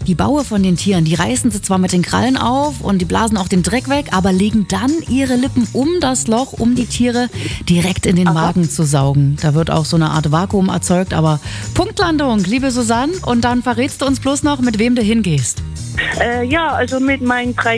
Die Baue von den Tieren, die reißen sie zwar mit den Krallen auf und die blasen auch den Dreck weg, aber legen dann ihre Lippen um das Loch, um die Tiere direkt in den Magen zu saugen. Da wird auch so eine Art Vakuum erzeugt, aber Punktlandung, liebe Susanne. Und dann verrätst du uns bloß noch, mit wem du hingehst. Ja, also mit meinen 3